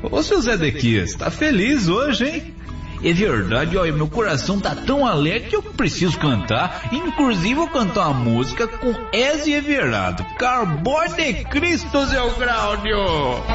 Ô, seu Zé Dequias, tá feliz hoje, hein? É verdade, olha, meu coração tá tão alegre que eu preciso cantar. Inclusive vou cantar uma música com Ezio Everardo. Carbone de Cristo, Zé Graudio!